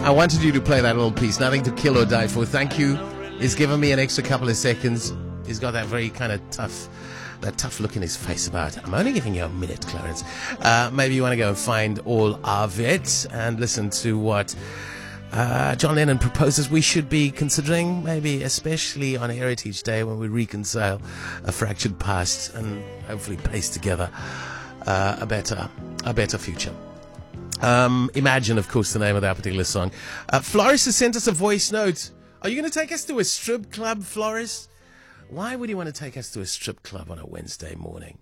I wanted you to play that little piece, Nothing to Kill or Die For. Thank you. He's given me an extra couple of seconds. He's got that very kind of tough look in his face about, I'm only giving you a minute, Clarence. Maybe you want to go and find all of it and listen to what John Lennon proposes we should be considering, maybe especially on Heritage Day when we reconcile a fractured past and hopefully paste together a better future. Imagine, of course, the name of that particular song. Floris has sent us a voice note. Are you going to take us to a strip club, Floris? Why would you want to take us to a strip club on a Wednesday morning?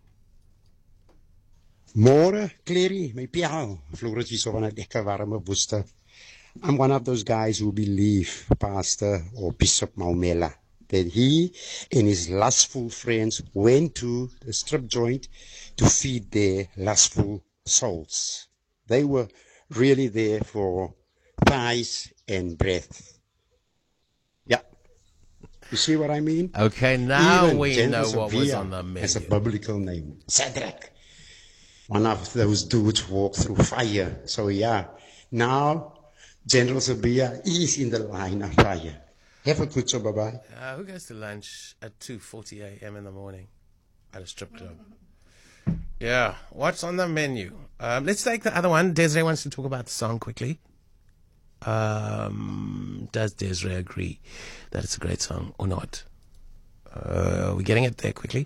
Môre, Clary, my piao. Floris hier so van 'n lekker warme woeste. I'm one of those guys who believe Pastor or Bishop Maumela that he and his lustful friends went to the strip joint to feed their lustful souls. They were really there for thighs and breath. Yeah. You see what I mean? Okay, now Even we know General what was Sophia on the menu. has a biblical name, Shadrach. One of those dudes walked through fire. So yeah, now General Sabia is in the line of fire. Have a good show, bye-bye. Who goes to lunch at 2:40 a.m. in the morning at a strip club? Yeah, what's on the menu? Let's take the other one. Desiree wants to talk about the song quickly. Does Desiree agree that it's a great song or not? We're getting it there quickly.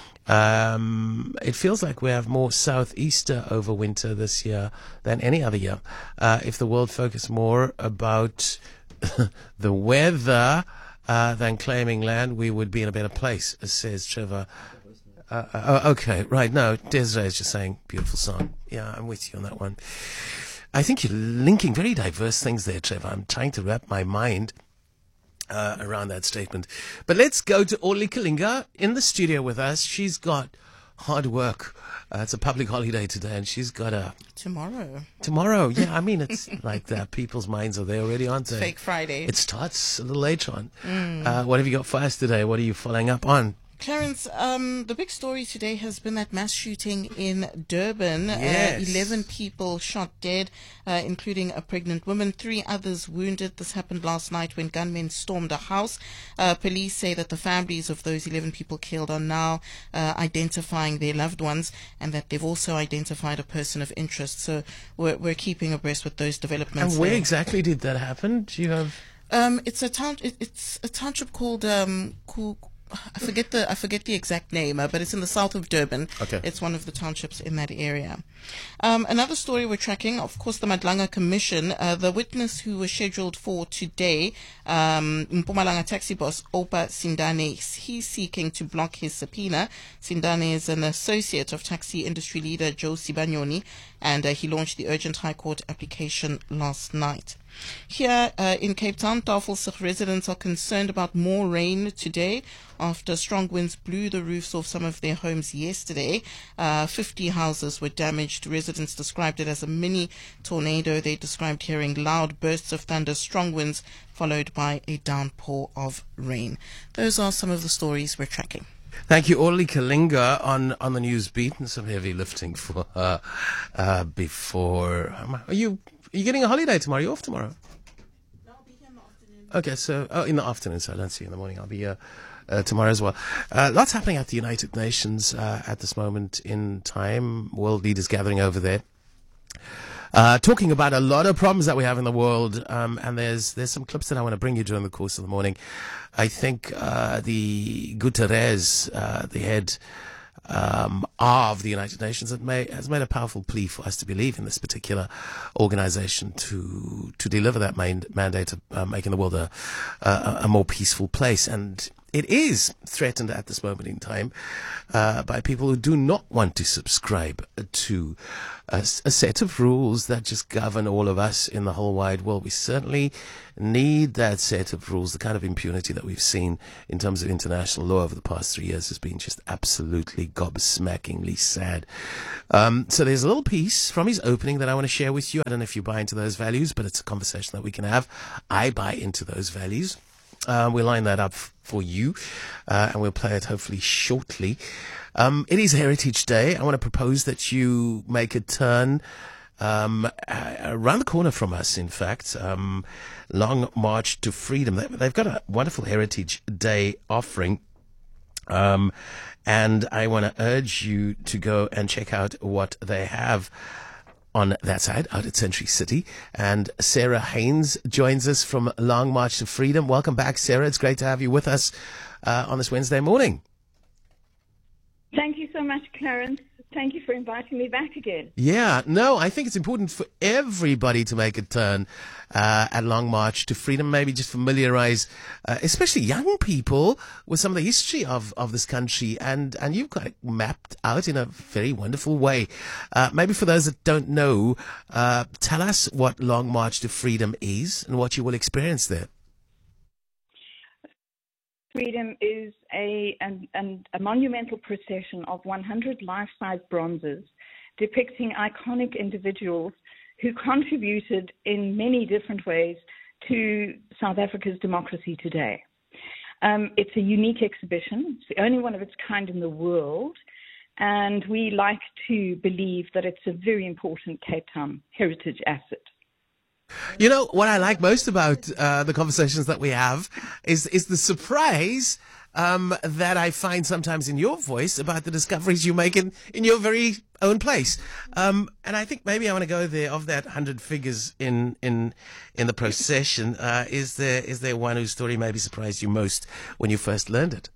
It feels like we have more southeaster over winter this year than any other year. If the world focused more about the weather than claiming land, we would be in a better place, says Trevor. Okay, right. No, Desiree is just saying, beautiful song. Yeah, I'm with you on that one. I think you're linking very diverse things there, Trevor. I'm trying to wrap my mind around that statement. But let's go to Orly Kalinga in the studio with us. She's got hard work. It's a public holiday today, and she's got a... Tomorrow, yeah. I mean, it's like that. People's minds are there already, aren't they? Fake Friday. It starts a little later on. What have you got for us today? What are you following up on? Clarence, the big story today has been that mass shooting in Durban. Yes. 11 people shot dead, including a pregnant woman, 3 others wounded. This happened last night when gunmen stormed a house. Police say that the families of those 11 people killed are now identifying their loved ones, and that they've also identified a person of interest. So we're keeping abreast with those developments. And where exactly did that happen? Do you have... It's a township called I forget the exact name, but it's in the south of Durban. Okay. It's one of the townships in that area. Another story we're tracking, of course, the Madlanga Commission. The witness who was scheduled for today, Mpumalanga taxi boss Opa Sindane, he's seeking to block his subpoena. Sindane is an associate of taxi industry leader Joe Sibanyoni, and he launched the urgent High Court application last night. Here in Cape Town, Tafelsig residents are concerned about more rain today after strong winds blew the roofs off some of their homes yesterday. 50 houses were damaged. Residents described it as a mini tornado. They described hearing loud bursts of thunder, strong winds, followed by a downpour of rain. Those are some of the stories we're tracking. Thank you, Orly Kalinga on the news beat, and some heavy lifting for her before. Are you getting a holiday tomorrow? Are you off tomorrow? No, I'll be here in the afternoon. Okay, so in the afternoon, so I don't see you in the morning. I'll be here tomorrow as well. Lots happening at the United Nations at this moment in time. World leaders gathering over there. Talking about a lot of problems that we have in the world, and there's some clips that I want to bring you during the course of the morning. I think the Guterres, the head of the United Nations, has made a powerful plea for us to believe in this particular organization to deliver that mandate of making the world a more peaceful place. And it is threatened at this moment in time by people who do not want to subscribe to a set of rules that just govern all of us in the whole wide world. We certainly need that set of rules. The kind of impunity that we've seen in terms of international law over the past 3 years has been just absolutely gobsmackingly sad. So there's a little piece from his opening that I want to share with you. I don't know if you buy into those values, but it's a conversation that we can have. I buy into those values. We'll line that up for you, and we'll play it hopefully shortly. It is Heritage Day. I want to propose that you make a turn around the corner from us, in fact, Long March to Freedom. They've got a wonderful Heritage Day offering. And I want to urge you to go and check out what they have on that side, out at Century City. And Sarah Haynes joins us from Long March to Freedom. Welcome back, Sarah. It's great to have you with us on this Wednesday morning. Thank you so much, Clarence. Thank you for inviting me back again. Yeah, no, I think it's important for everybody to make a turn at Long March to Freedom, maybe just familiarize, especially young people, with some of the history of this country. And you've got it mapped out in a very wonderful way. Maybe for those that don't know, tell us what Long March to Freedom is and what you will experience there. Freedom is a monumental procession of 100 life-size bronzes depicting iconic individuals who contributed in many different ways to South Africa's democracy today. It's a unique exhibition. It's the only one of its kind in the world, and we like to believe that it's a very important Cape Town heritage asset. You know, what I like most about the conversations that we have is the surprise that I find sometimes in your voice about the discoveries you make in your very own place. And I think maybe I want to go there. Of that 100 figures in the procession, is there one whose story maybe surprised you most when you first learned it?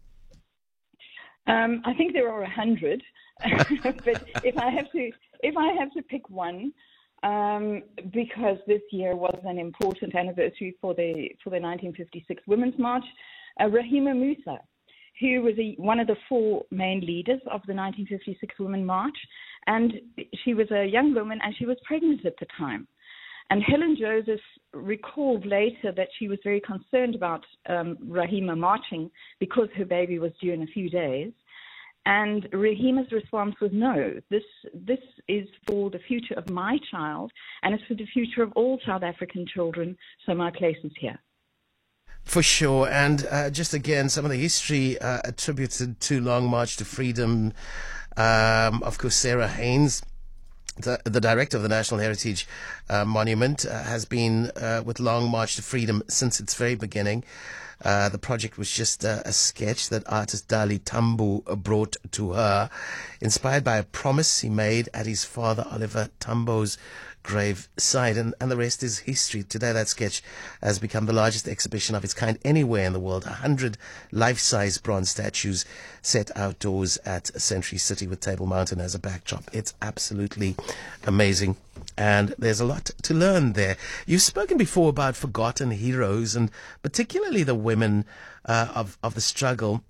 I think there are 100, but if I have to pick one. Because this year was an important anniversary for the 1956 Women's March, Rahima Moosa, who was one of the four main leaders of the 1956 Women's March, and she was a young woman and she was pregnant at the time. And Helen Joseph recalled later that she was very concerned about Rahima marching because her baby was due in a few days. And Rahima's response was, no, this is for the future of my child, and it's for the future of all South African children, so my place is here. For sure. And just again, some of the history attributed to Long March to Freedom. Of course, Sarah Haynes, the director of the National Heritage Monument, has been with Long March to Freedom since its very beginning. The project was just a sketch that artist Dali Tambo brought to her, inspired by a promise he made at his father Oliver Tambo's grave site, and the rest is history. Today that sketch has become the largest exhibition of its kind anywhere in the world. 100 life-size bronze statues set outdoors at Century City with Table Mountain as a backdrop. It's absolutely amazing, and there's a lot to learn there. You've spoken before about forgotten heroes, and particularly the women of the struggle.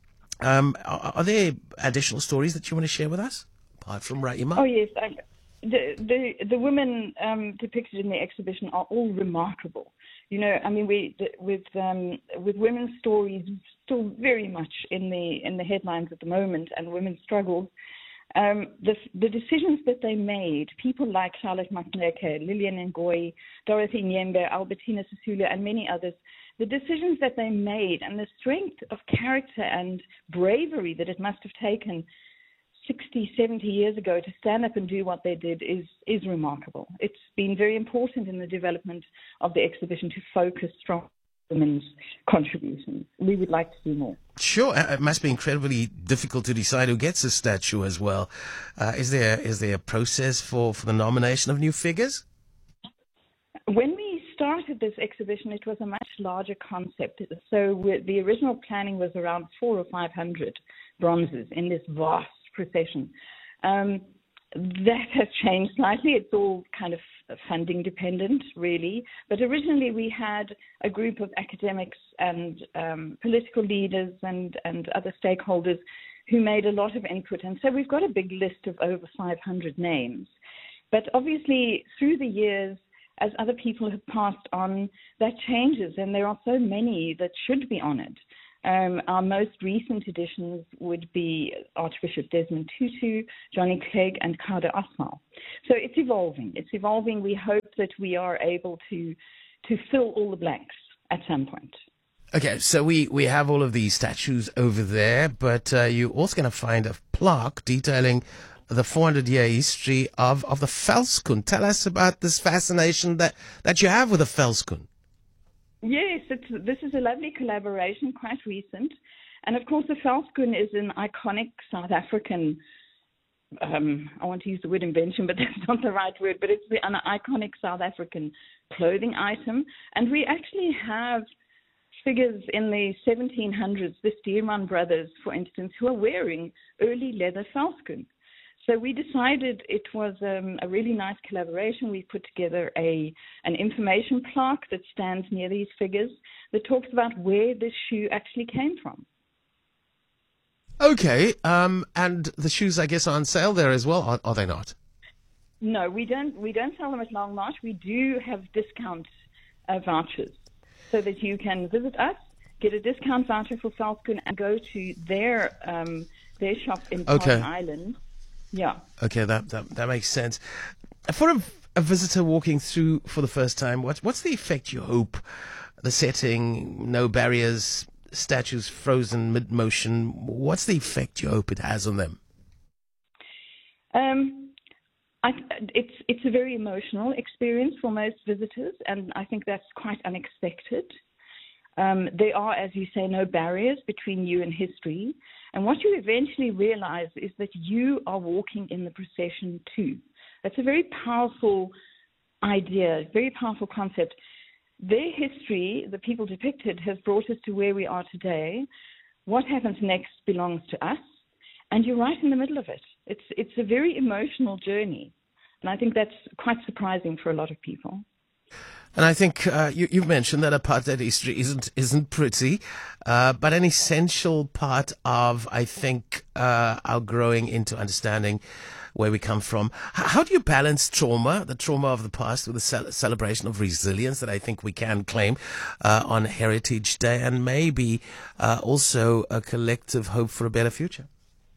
Are there additional stories that you want to share with us, apart from Rahima? Oh, yes. The women depicted in the exhibition are all remarkable. You know, I mean, with women's stories still very much in the headlines at the moment, and women's struggles, the decisions that they made, people like Charlotte Maxeke, Lillian Ngoyi, Dorothy Nyembe, Albertina Sisulu, and many others, the decisions that they made and the strength of character and bravery that it must have taken 60, 70 years ago to stand up and do what they did is remarkable. It's been very important in the development of the exhibition to focus strong women's contributions. We would like to do more. Sure, it must be incredibly difficult to decide who gets a statue as well. Is there a process for the nomination of new figures? When we started this exhibition, it was a much larger concept. So the original planning was around 400 or 500 bronzes in this vast procession. That has changed slightly. It's all kind of funding dependent, really. But originally we had a group of academics and political leaders and other stakeholders who made a lot of input. And so we've got a big list of over 500 names. But obviously through the years, as other people have passed on, that changes, and there are so many that should be honored. Our most recent additions would be Archbishop Desmond Tutu, Johnny Clegg, and Kader Asmal. So it's evolving. It's evolving. We hope that we are able to fill all the blanks at some point. Okay, so we have all of these statues over there, but you're also going to find a plaque detailing the 400-year history of the Velskoen. Tell us about this fascination that you have with the Velskoen. Yes, this is a lovely collaboration, quite recent. And of course, the Velskoen is an iconic South African, I want to use the word invention, but that's not the right word, but it's an iconic South African clothing item. And we actually have figures in the 1700s, the Stearman brothers, for instance, who are wearing early leather Velskoen. So we decided it was a really nice collaboration. We put together an information plaque that stands near these figures that talks about where this shoe actually came from. Okay, and the shoes, I guess, are on sale there as well, are they not? No, we don't sell them at Long March. We do have discount vouchers so that you can visit us, get a discount voucher for Velskoen, and go to their shop in Palm Island. Yeah. Okay, that makes sense. For a visitor walking through for the first time, what's the effect you hope? The setting, no barriers, statues frozen mid-motion. What's the effect you hope it has on them? It's a very emotional experience for most visitors, and I think that's quite unexpected. There are, as you say, no barriers between you and history. And what you eventually realize is that you are walking in the procession too. That's a very powerful idea, very powerful concept. Their history, the people depicted, has brought us to where we are today. What happens next belongs to us, and you're right in the middle of it. It's a very emotional journey, and I think that's quite surprising for a lot of people. And I think you've mentioned that apartheid history isn't pretty, but an essential part of, I think, our growing into understanding where we come from. How do you balance the trauma of the past, with the celebration of resilience that I think we can claim on Heritage Day, and maybe also a collective hope for a better future?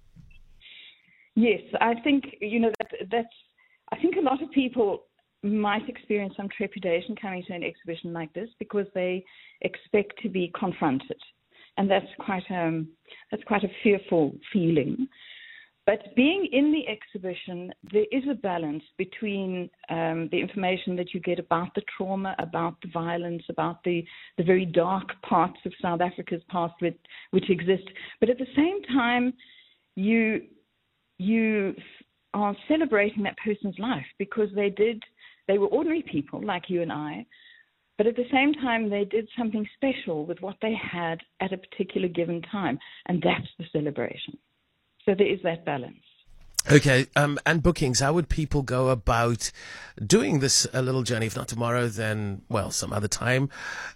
Yes, I think, I think a lot of people might experience some trepidation coming to an exhibition like this because they expect to be confronted, and that's quite a fearful feeling. But being in the exhibition, there is a balance between the information that you get about the trauma, about the violence, about the very dark parts of South Africa's past which exist. But at the same time, you are celebrating that person's life because they were ordinary people like you and I, but at the same time, they did something special with what they had at a particular given time, and that's the celebration. So there is that balance. Okay, and bookings, how would people go about doing this little journey? If not tomorrow, then, well, some other time.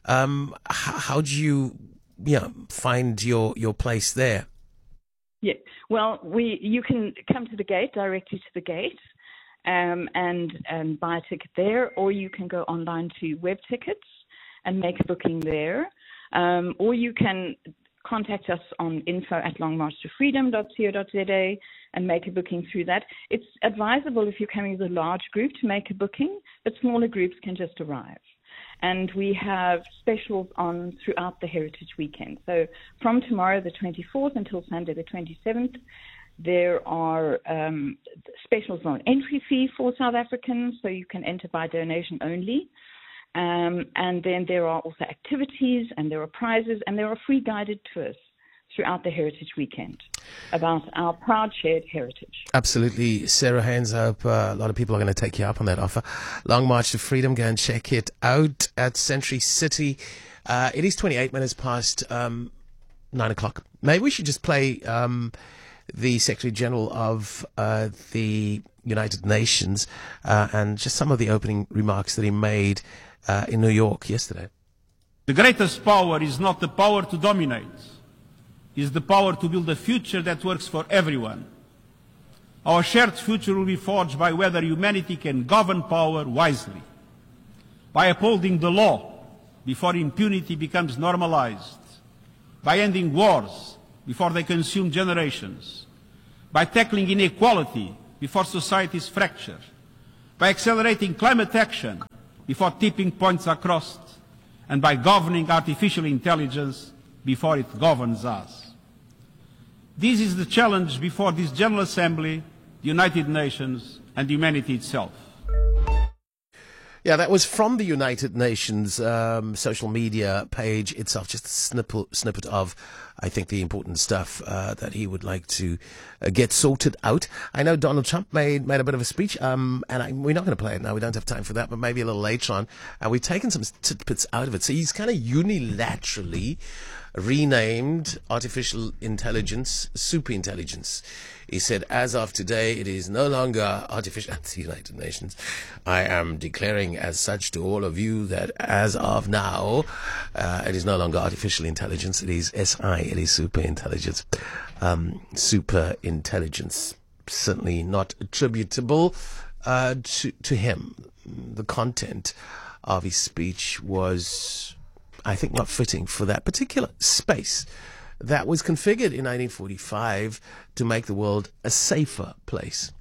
How do you find your place there? Yeah, well, you can come to the gate, directly to the gate, and buy a ticket there, or you can go online to Web Tickets and make a booking there, or you can contact us on info@longmarchtofreedom.co.za and make a booking through that. It's advisable if you're coming with a large group to make a booking, but smaller groups can just arrive. And we have specials on throughout the Heritage Weekend. So from tomorrow, the 24th, until Sunday, the 27th, there are specials on entry fee for South Africans, so you can enter by donation only. And then there are also activities, and there are prizes, and there are free guided tours throughout the Heritage Weekend about our proud shared heritage. Absolutely. Sarah Haynes, I hope a lot of people are going to take you up on that offer. Long March to Freedom, go and check it out at Century City. It is 28 minutes past 9 o'clock. Maybe we should just play the Secretary General of the United Nations and just some of the opening remarks that he made in New York yesterday. The greatest power is not the power to dominate, it is the power to build a future that works for everyone. Our shared future will be forged by whether humanity can govern power wisely, by upholding the law before impunity becomes normalized, by ending wars before they consume generations, by tackling inequality before societies fracture, by accelerating climate action before tipping points are crossed, and by governing artificial intelligence before it governs us. This is the challenge before this General Assembly the United Nations, and humanity itself. Yeah, that was from the United Nations social media page itself, just a snippet of, I think, the important stuff that he would like to get sorted out. I know Donald Trump made a bit of a speech, and we're not going to play it now. We don't have time for that, but maybe a little later on. And we've taken some tidbits out of it. So he's kind of unilaterally renamed artificial intelligence superintelligence. He said, as of today, it is no longer artificial. At the United Nations, I am declaring as such to all of you that as of now, it is no longer artificial intelligence. It is SI. It is superintelligence. Superintelligence, certainly not attributable to him. The content of his speech was, I think, not fitting for that particular space that was configured in 1945 to make the world a safer place.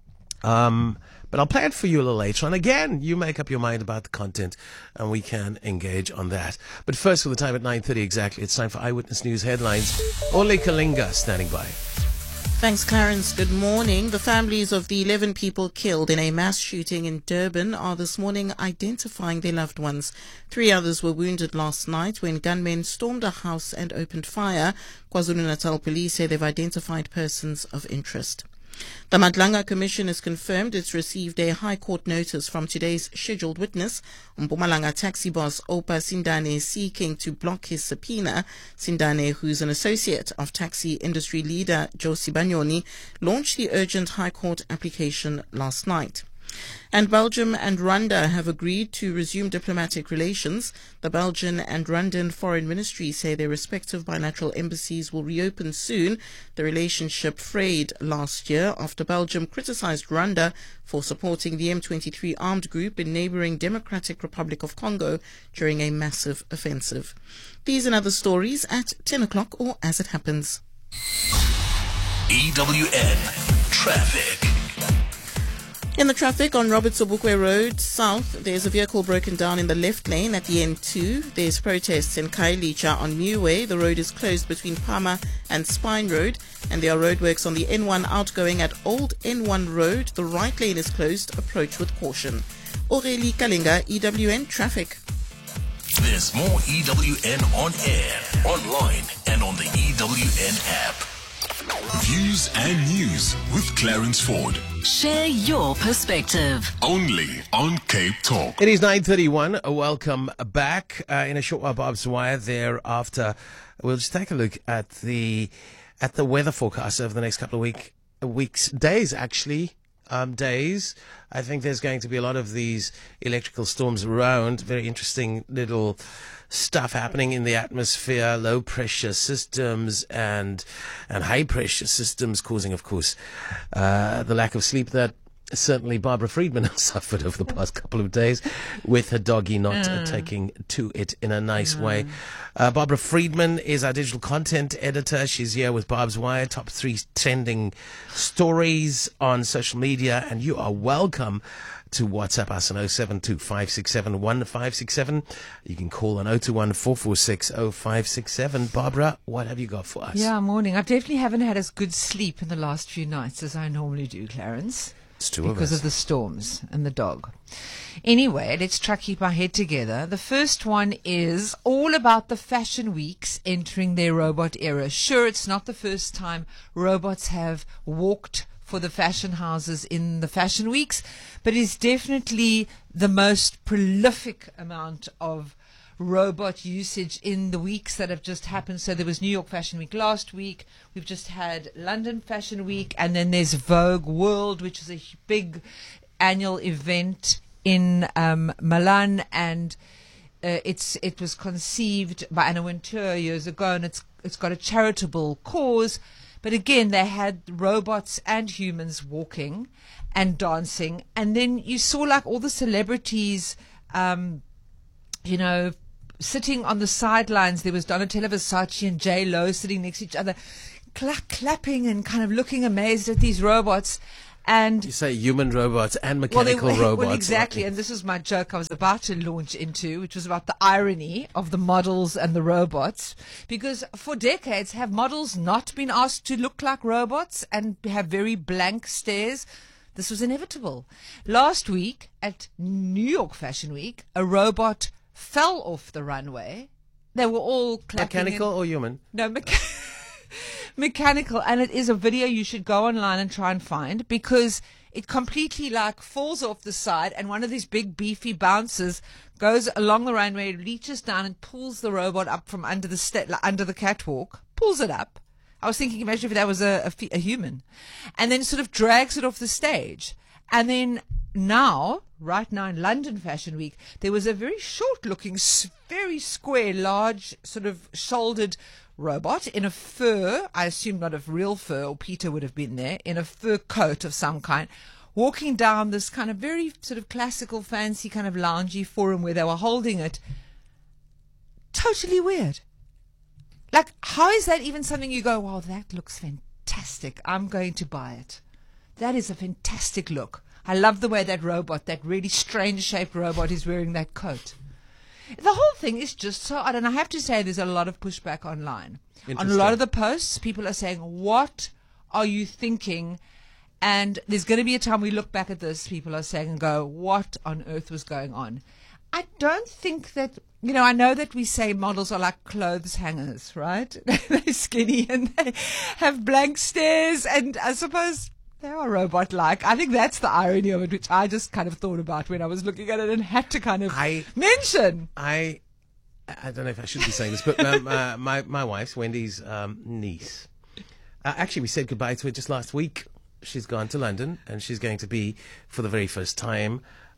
But I'll play it for you a little later. And again, you make up your mind about the content and we can engage on that. But first, for the time at 9:30 exactly, it's time for Eyewitness News headlines. Ole Kalinga standing by. Thanks, Clarence. Good morning. The families of the 11 people killed in a mass shooting in Durban are this morning identifying their loved ones. 3 others were wounded last night when gunmen stormed a house and opened fire. KwaZulu-Natal police say they've identified persons of interest. The Madlanga Commission has confirmed it's received a High Court notice from today's scheduled witness. Mpumalanga taxi boss Oupa Sindane is seeking to block his subpoena. Sindane, who's an associate of taxi industry leader Josie Banyoni, launched the urgent High Court application last night. And Belgium and Rwanda have agreed to resume diplomatic relations. The Belgian and Rwandan foreign ministries say their respective bilateral embassies will reopen soon. The relationship frayed last year after Belgium criticized Rwanda for supporting the M23 armed group in neighboring Democratic Republic of Congo during a massive offensive. These and other stories at 10 o'clock or as it happens. EWN Traffic. In the traffic on Robert Sobukwe Road South, there's a vehicle broken down in the left lane at the N2. There's protests in Kailicha on Newway. The road is closed between Palmer and Spine Road, and there are roadworks on the N1 outgoing at Old N1 Road. The right lane is closed. Approach with caution. Aurélie Kalinga, EWN Traffic. There's more EWN on air, online, and on the EWN app. Views and news with Clarence Ford. Share your perspective. Only on Cape Talk. It is 9:31. Welcome back. In a short while, Bob's Wire. Thereafter, we'll just take a look at the weather forecast over the next couple of days actually. Days. I think there's going to be a lot of these electrical storms around. Very interesting little stuff happening in the atmosphere. Low pressure systems and high pressure systems causing, of course, the lack of sleep that certainly Barbara Friedman has suffered over the past couple of days with her doggy not taking to it in a nice way. Barbara Friedman is our digital content editor. She's here with Bob's Wire, top 3 trending stories on social media, and you are welcome to WhatsApp us on 0725671567. You can call on 021-446-0567. Barbara, what have you got for us? Yeah, morning. I definitely haven't had as good sleep in the last few nights as I normally do, Clarence. It's two of us. Because of the storms and the dog. Anyway, let's try to keep our head together. The first one is all about the fashion weeks entering their robot era. Sure, it's not the first time robots have walked for the fashion houses in the fashion weeks, but it's definitely the most prolific amount of robot usage in the weeks that have just happened. So there was New York Fashion Week last week. We've just had London Fashion Week, and then there's Vogue World, which is a big annual event in Milan, and it was conceived by Anna Wintour years ago, and it's got a charitable cause. But again, they had robots and humans walking and dancing, and then you saw like all the celebrities, sitting on the sidelines. There was Donatella Versace and J-Lo sitting next to each other, clapping and kind of looking amazed at these robots. And You say human robots and mechanical robots. Well, exactly. And this is my joke I was about to launch into, which was about the irony of the models and the robots. Because for decades, have models not been asked to look like robots and have very blank stares? This was inevitable. Last week at New York Fashion Week, a robot fell off the runway. They were all clapping. Mechanical or human? No, mechanical. And it is a video you should go online and try and find, because it completely like falls off the side, and one of these big beefy bouncers goes along the runway, reaches down and pulls the robot up from under the catwalk, pulls it up. I was thinking, imagine if that was a human, and then sort of drags it off the stage. And then right now in London Fashion Week, there was a very short-looking, very square, large, sort of shouldered robot in a fur, I assume not of real fur, or Peter would have been there, in a fur coat of some kind, walking down this kind of very sort of classical, fancy, kind of loungy forum where they were holding it. Totally weird. Like, how is that even something you go, wow, that looks fantastic, I'm going to buy it. That is a fantastic look. I love the way that robot, that really strange-shaped robot, is wearing that coat. The whole thing is just so odd, and I have to say there's a lot of pushback online. On a lot of the posts, people are saying, what are you thinking? And there's going to be a time we look back at this, people are saying and go, what on earth was going on? I don't think that, I know that we say models are like clothes hangers, right? They're skinny and they have blank stares, and I suppose they are robot-like. I think that's the irony of it, which I just kind of thought about when I was looking at it and had to kind of mention. I don't know if I should be saying this, but my wife's, Wendy's niece, actually we said goodbye to her just last week. She's gone to London, and she's going to be, for the very first time,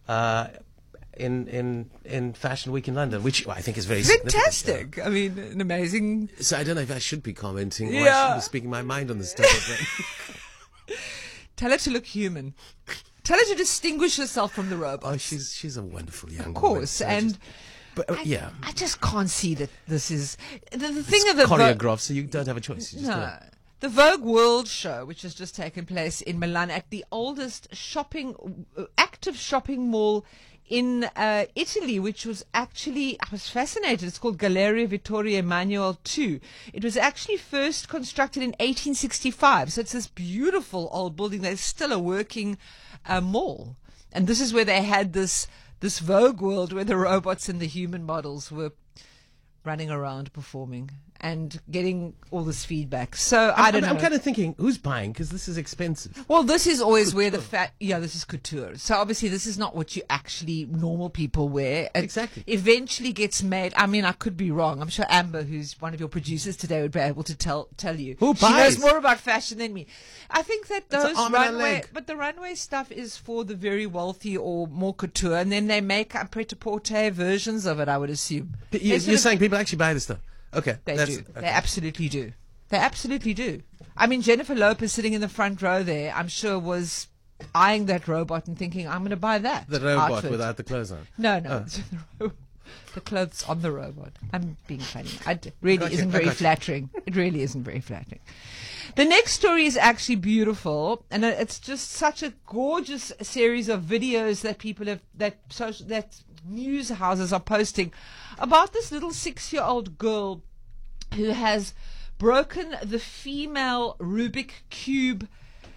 in Fashion Week in London, which I think is very fantastic. I mean, an amazing. So I don't know if I should be commenting or I should be speaking my mind on this topic. Tell her to look human. Tell her to distinguish herself from the robot. Oh, she's a wonderful young woman. Of course, woman. I just can't see that this is the thing of the choreographed, so you don't have a choice. The Vogue World Show, which has just taken place in Milan at the oldest active shopping mall in Italy, which was actually, I was fascinated. It's called Galleria Vittorio Emanuele II. It was actually first constructed in 1865. So it's this beautiful old building. There's still a working mall. And this is where they had this Vogue World where the robots and the human models were running around performing and getting all this feedback. So I don't know. I'm kind of thinking, who's buying? Because this is expensive. Well, this is always where this is couture. So obviously this is not what you actually normal people wear. It exactly. Eventually gets made. I mean, I could be wrong. I'm sure Amber, who's one of your producers today, would be able to tell you. Who buys? She knows more about fashion than me. I think that the runway stuff is for the very wealthy or more couture, and then they make pret-a-porter versions of it, I would assume. You're saying people actually buy this stuff? Okay. They do. Okay. They absolutely do. They absolutely do. I mean, Jennifer Lopez sitting in the front row there, I'm sure was eyeing that robot and thinking, I'm going to buy that. The robot outfit. without the clothes on? No. Oh. The clothes on the robot. I'm being funny. It really isn't very flattering. It really isn't very flattering. The next story is actually beautiful, and it's just such a gorgeous series of videos that people have, that news houses are posting about this little 6-year-old girl who has broken the female Rubik Cube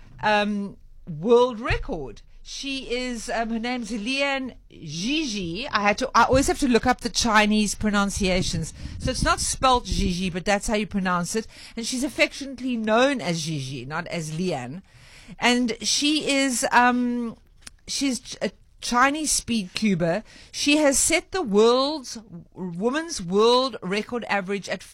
world record. She is, her name's Lian Gigi. I always have to look up the Chinese pronunciations. So it's not spelt Gigi, but that's how you pronounce it. And she's affectionately known as Gigi, not as Lian. And she is, she's a Chinese speed cuber. She has set the woman's world record average at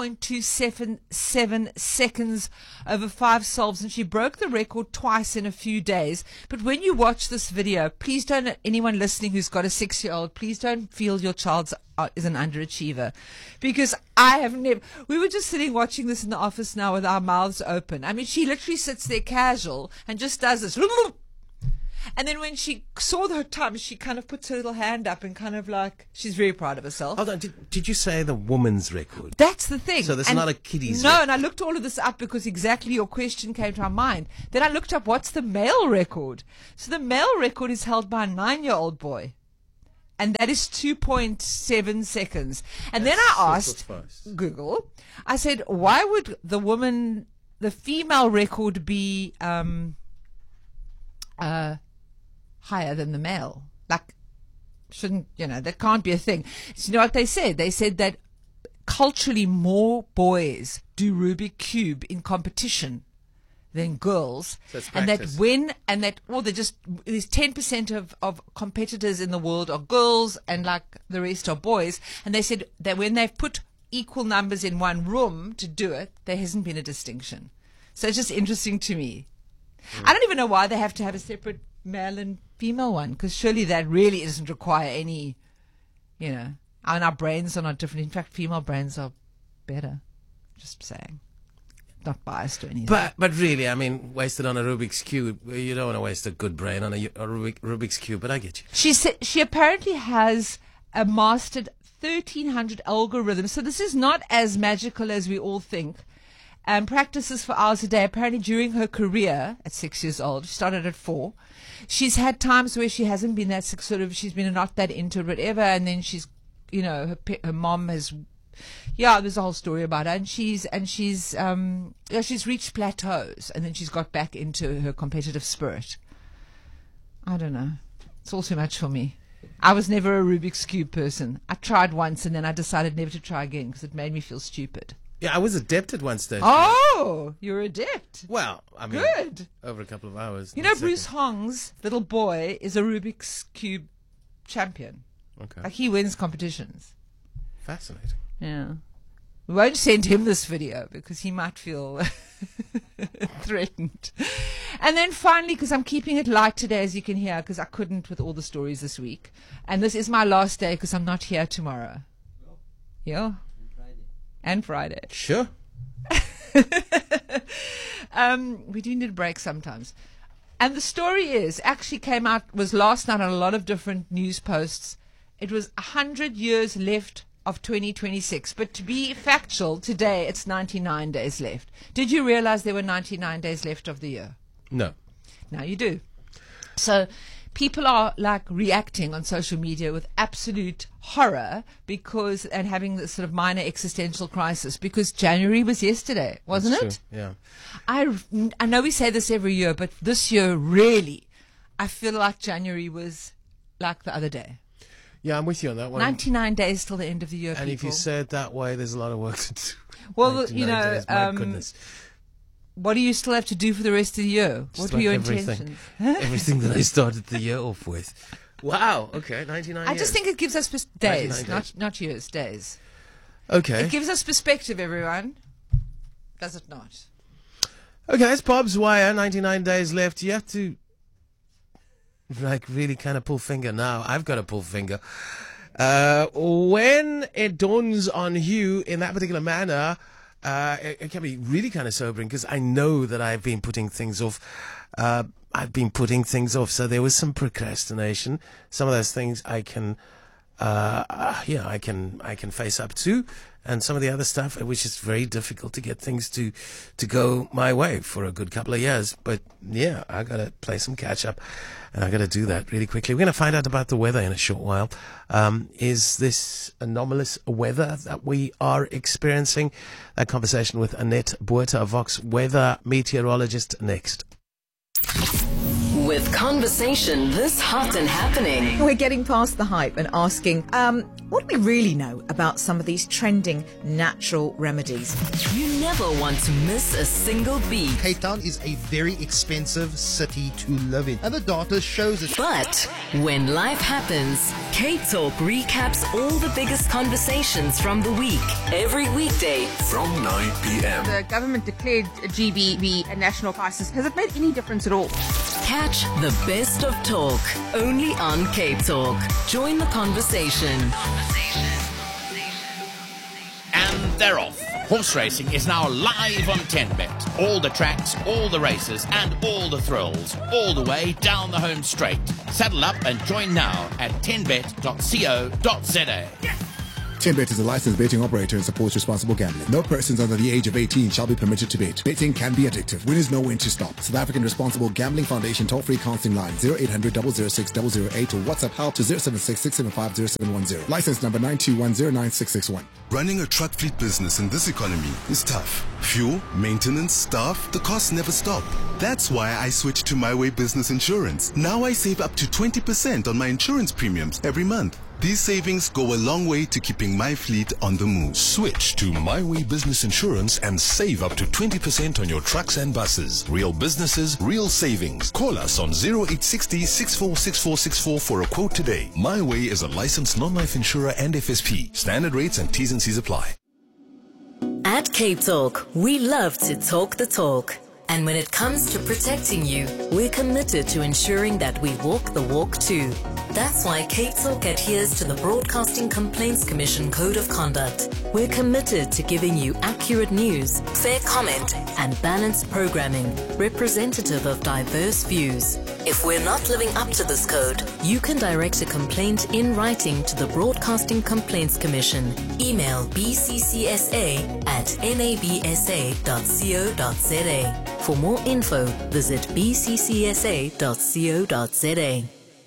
4.277 seconds over 5 solves, and she broke the record twice in a few days. But when you watch this video, please don't, anyone listening who's got a 6-year-old, please don't feel your child is an underachiever, because I have never. We were just sitting watching this in the office now with our mouths open. I mean, she literally sits there casual and just does this. And then when she saw her time, she kind of puts her little hand up and kind of like, she's very proud of herself. Hold on, did you say the woman's record? That's the thing. So this is not a kiddie's No, record? and I looked all of this up because exactly your question came to our mind. Then I looked up what's the male record. So the male record is held by a 9-year-old boy. And that is 2.7 seconds. And then I asked Google, I said, why would the female record be higher than the male? Like, that can't be a thing. So you know what they said? They said that culturally more boys do Rubik's Cube in competition than girls, so it's and practice. There's 10% of competitors in the world are girls and like the rest are boys, and they said that when they've put equal numbers in one room to do it, there hasn't been a distinction. So it's just interesting to me. I don't even know why they have to have a separate male and female one, because surely that really doesn't require any, and our brains are not different. In fact, female brains are better. Just saying. Not biased or anything. But really, I mean, wasted on a Rubik's Cube. You don't want to waste a good brain on a Rubik's Cube, but I get you. She said she apparently has mastered 1,300 algorithms. So this is not as magical as we all think. And practices for hours a day. Apparently during her career at 6 years old, she started at 4. She's had times where she hasn't been that she's been not that into it, whatever. And then she's, her mom has. Yeah, there's a whole story about her, and she's reached plateaus, and then she's got back into her competitive spirit. I don't know. It's all too much for me. I was never a Rubik's Cube person. I tried once, and then I decided never to try again because it made me feel stupid. Yeah, I was adept at one stage. Oh, you're adept. Well, I mean, good. Over a couple of hours. Bruce Hong's little boy is a Rubik's Cube champion. Okay. Like he wins competitions. Fascinating. Yeah. We won't send him this video because he might feel threatened. And then finally, because I'm keeping it light today, as you can hear, because I couldn't with all the stories this week. And this is my last day because I'm not here tomorrow. Yeah. And Friday. Sure. We do need a break sometimes. And the story was last night on a lot of different news posts. It was 100 years left of 2026, but to be factual, today it's 99 days left. Did you realize there were 99 days left of the year? No. Now you do. So people are like reacting on social media with absolute horror and having this sort of minor existential crisis because January was yesterday, wasn't That's it? True. Yeah. I know we say this every year, but this year really, I feel like January was like the other day. Yeah, I'm with you on that one. 99 days till the end of the year, and people. if you say it that way, there's a lot of work to do. Well, days, my goodness. What do you still have to do for the rest of the year? Just what were your everything. intentions? Everything that I started the year off with. Wow, okay, 99 I years. just think it gives us days, 99 days. not years, days. Okay. It gives us perspective, everyone. Does it not? Okay, that's Bob's Wire, 99 days left. You have to really kind of pull finger now. I've got to pull finger. When it dawns on you in that particular manner, it can be really kind of sobering because I know that I've been putting things off. So there was some procrastination. Some of those things I can face up to, and some of the other stuff, which is very difficult to get things to go my way for a good couple of years. But yeah, I got to play some catch up, and I got to do that really quickly. We're going to find out about the weather in a short while. Is this anomalous weather that we are experiencing? That conversation with Annette Buerta, Vox weather meteorologist, next. With conversation this hot and happening. We're getting past the hype and asking, what do we really know about some of these trending natural remedies? You never want to miss a single beat. Cape Town is a very expensive city to live in, and the data shows it. But when life happens, K-Talk recaps all the biggest conversations from the week. Every weekday from 9 p.m. The government declared a GBV a national crisis. Has it made any difference at all? Catch the best of talk only on Cape Talk. Join the conversation. And they're off. Horse racing is now live on 10Bet. All the tracks, all the races, and all the thrills, all the way down the home straight. Saddle up and join now at 10bet.co.za. 10Bet is a licensed betting operator and supports responsible gambling. No persons under the age of 18 shall be permitted to bet. Betting can be addictive. Winners know when to stop. South African Responsible Gambling Foundation toll-free counseling line 0800 006 008 or WhatsApp help to 076 675 0710. License number 921096661. Running a truck fleet business in this economy is tough. Fuel, maintenance, staff, the costs never stop. That's why I switched to My Way Business Insurance. Now I save up to 20% on my insurance premiums every month. These savings go a long way to keeping my fleet on the move. Switch to My Way Business Insurance and save up to 20% on your trucks and buses. Real businesses, real savings. Call us on 0860 646464 for a quote today. My Way is a licensed non-life insurer and FSP. Standard rates and T's and C's apply. At Cape Talk, we love to talk the talk. And when it comes to protecting you, we're committed to ensuring that we walk the walk too. That's why Cape Talk adheres to the Broadcasting Complaints Commission Code of Conduct. We're committed to giving you accurate news, fair comment, and balanced programming, representative of diverse views. If we're not living up to this code, you can direct a complaint in writing to the Broadcasting Complaints Commission. Email bccsa@nabsa.co.za. For more info, visit bccsa.co.za.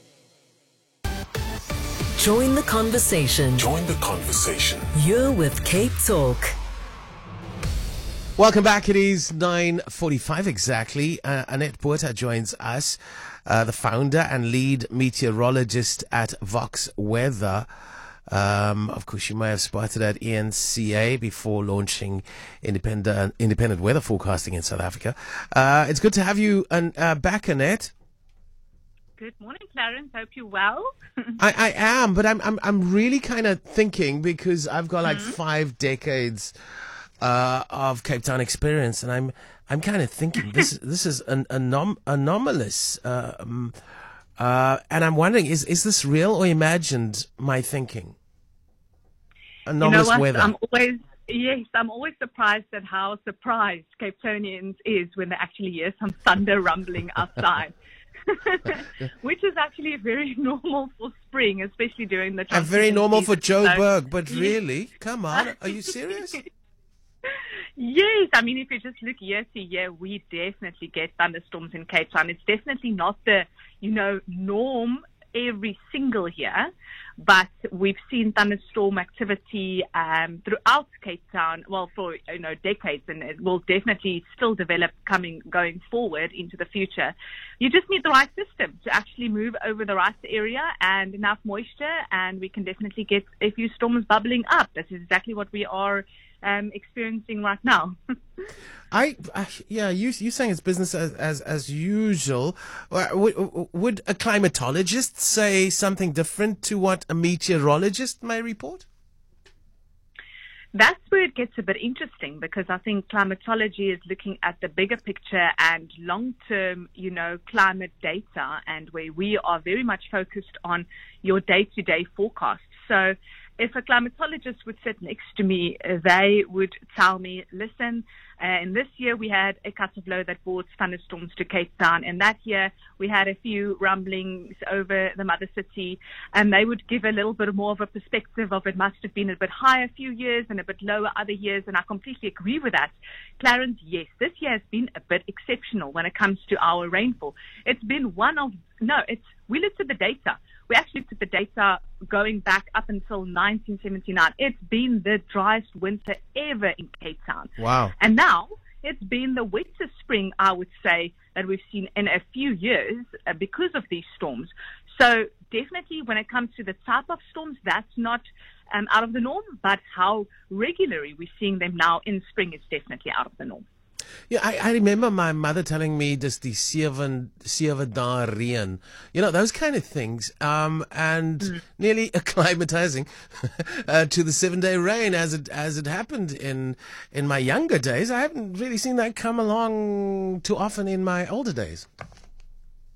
Join the conversation. Join the conversation. You're with Cape Talk. Welcome back. It is 9:45 exactly. Annette Botha joins us, the founder and lead meteorologist at Vox Weather. Of course, you may have spotted at ENCA before launching independent weather forecasting in South Africa. It's good to have you back, Annette. Good morning, Clarence. Hope you're well. I am, but I'm really kind of thinking, because I've got like 5 decades of Cape Town experience, and I'm kind of thinking this is an anomalous. And I'm wondering, is this real or imagined, my thinking? Anomalous weather. I'm always surprised at how surprised Cape Townians is when they actually hear some thunder rumbling outside. Which is actually very normal for spring, especially during the transition. Very normal for Joburg, but really? Come on, are you serious? Yes, I mean, if you just look year to year, we definitely get thunderstorms in Cape Town. It's definitely not the, norm every single year, but we've seen thunderstorm activity throughout Cape Town, well, for decades, and it will definitely still develop going forward into the future. You just need the right system to actually move over the right area and enough moisture, and we can definitely get a few storms bubbling up. This is exactly what we are experiencing right now. You saying it's business as usual. Would a climatologist say something different to what a meteorologist may report? That's where it gets a bit interesting, because I think climatology is looking at the bigger picture and long-term, climate data, and where we are very much focused on your day-to-day forecast. So if a climatologist would sit next to me, they would tell me, listen, in this year we had a cut-off low that brought thunderstorms to Cape Town, and that year we had a few rumblings over the mother city, and they would give a little bit more of a perspective of it must have been a bit higher a few years and a bit lower other years, and I completely agree with that. Clarence, yes, this year has been a bit exceptional when it comes to our rainfall. It's been we looked at the data. We actually looked at the data going back up until 1979. It's been the driest winter ever in Cape Town. Wow. And now it's been the wettest spring, I would say, that we've seen in a few years because of these storms. So definitely when it comes to the type of storms, that's not out of the norm, but how regularly we're seeing them now in spring is definitely out of the norm. Yeah, I remember my mother telling me just the seven dae reën, those kind of things, and nearly acclimatizing to the 7-day rain as it happened in my younger days. I haven't really seen that come along too often in my older days.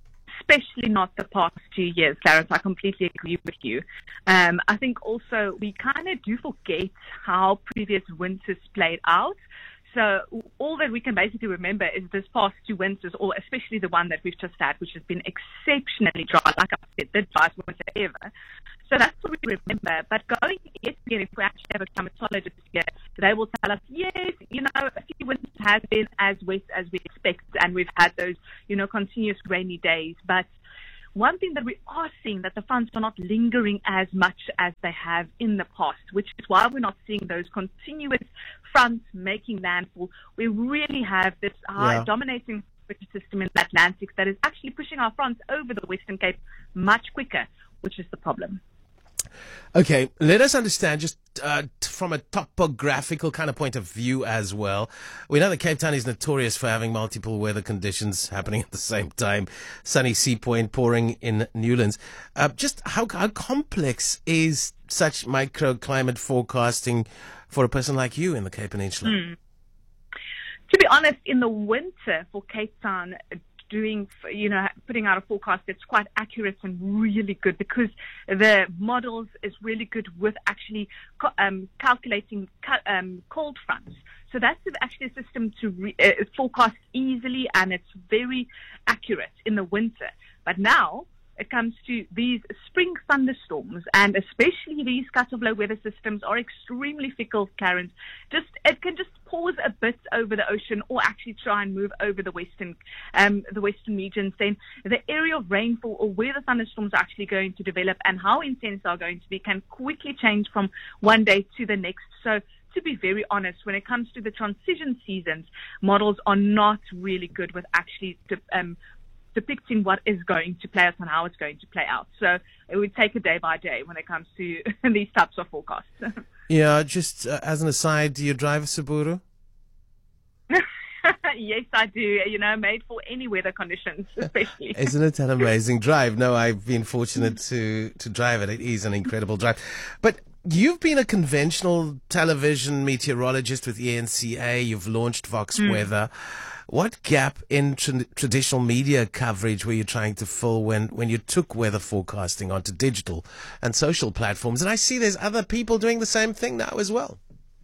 especially not the past 2 years, Clarence. I completely agree with you. I think also we kind of do forget how previous winters played out. So all that we can basically remember is this past 2 winters, or especially the one that we've just had, which has been exceptionally dry, like I said, the driest winter ever. So that's what we remember. But going yet again, if we actually have a climatologist here, they will tell us, yes, a few winters has been as wet as we expect, and we've had those, continuous rainy days. But one thing that we are seeing, that the fronts are not lingering as much as they have in the past, which is why we're not seeing those continuous fronts making landfall. We really have this high dominating system in the Atlantic that is actually pushing our fronts over the Western Cape much quicker, which is the problem. Okay, let us understand just from a topographical kind of point of view as well. We know that Cape Town is notorious for having multiple weather conditions happening at the same time. Sunny Sea Point, pouring in Newlands. Just how complex is such microclimate forecasting for a person like you in the Cape Peninsula? To be honest, in the winter for Cape Town, putting out a forecast that's quite accurate and really good, because the models is really good with actually calculating cold fronts. So that's actually a system to forecast easily, and it's very accurate in the winter. But now it comes to these spring thunderstorms, and especially these cutoff low weather systems are extremely fickle, Clarence. It can just pause a bit over the ocean, or actually try and move over the western regions. Then the area of rainfall, or where the thunderstorms are actually going to develop and how intense they are going to be, can quickly change from one day to the next. So to be very honest, when it comes to the transition seasons, models are not really good with actually depicting what is going to play out and how it's going to play out. So it would take it day by day when it comes to these types of forecasts. Yeah, just as an aside, do you drive a Subaru? Yes, I do. Made for any weather conditions, especially. Isn't it an amazing drive? No, I've been fortunate to drive it. It is an incredible drive. But you've been a conventional television meteorologist with ENCA. You've launched Vox Weather. What gap in traditional media coverage were you trying to fill when you took weather forecasting onto digital and social platforms? And I see there's other people doing the same thing now as well.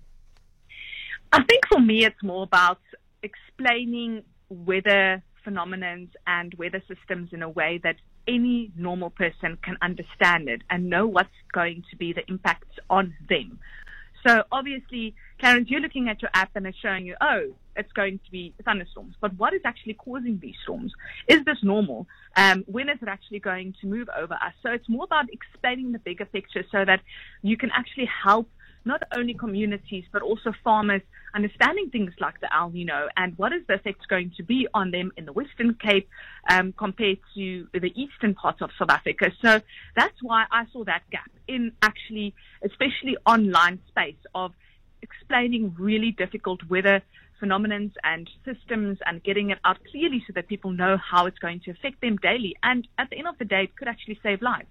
I think for me it's more about explaining weather phenomenons and weather systems in a way that any normal person can understand it and know what's going to be the impacts on them. So obviously, Clarence, you're looking at your app and it's showing you, it's going to be thunderstorms. But what is actually causing these storms? Is this normal? When is it actually going to move over us? So it's more about explaining the bigger picture so that you can actually help not only communities but also farmers understanding things like the El Nino and what is the effects going to be on them in the Western Cape compared to the eastern parts of South Africa. So that's why I saw that gap in actually, especially online space, of explaining really difficult weather phenomenons and systems and getting it out clearly so that people know how it's going to affect them daily. And at the end of the day, it could actually save lives.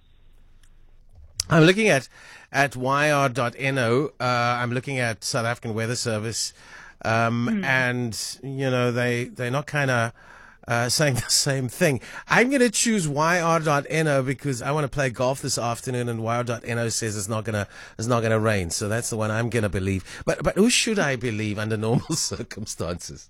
I'm looking at YR.no. I'm looking at South African Weather Service, and they're not kind of saying the same thing. I'm going to choose YR.no because I want to play golf this afternoon, and YR.no says it's not gonna rain. So that's the one I'm going to believe. But who should I believe under normal circumstances?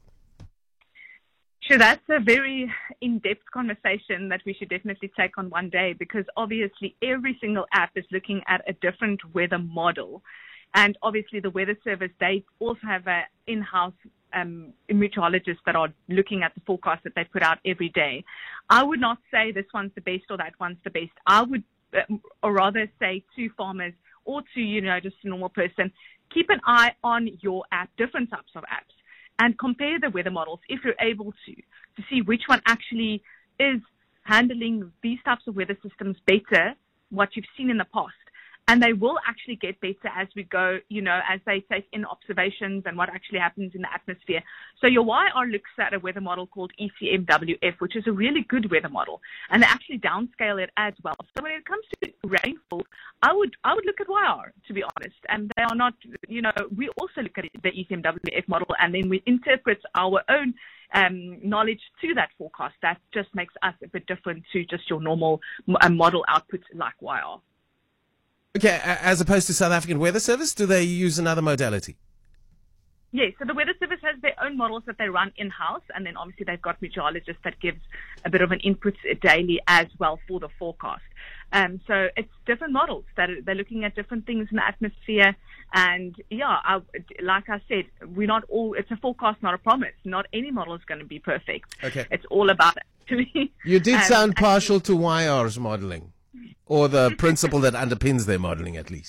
Sure, that's a very in-depth conversation that we should definitely take on one day, because obviously every single app is looking at a different weather model. And obviously the Weather Service, they also have an in-house meteorologists that are looking at the forecast that they put out every day. I would not say this one's the best or that one's the best. I would or rather say to farmers or to, just a normal person, keep an eye on your app, different types of apps, and compare the weather models if you're able to see which one actually is handling these types of weather systems better, what you've seen in the past. And they will actually get better as we go, as they take in observations and what actually happens in the atmosphere. So your YR looks at a weather model called ECMWF, which is a really good weather model, and they actually downscale it as well. So when it comes to rainfall, I would look at YR, to be honest. And they are not, we also look at the ECMWF model, and then we interpret our own knowledge to that forecast. That just makes us a bit different to just your normal model output like YR. Okay, as opposed to South African Weather Service, do they use another modality? Yes, so the Weather Service has their own models that they run in-house, and then obviously they've got meteorologists that gives a bit of an input daily as well for the forecast. So it's different models that they're looking at different things in the atmosphere. And yeah, like I said, it's a forecast, not a promise. Not any model is going to be perfect. Okay. It's all about You did sound partial to YR's modeling, or the principle that underpins their modeling at least.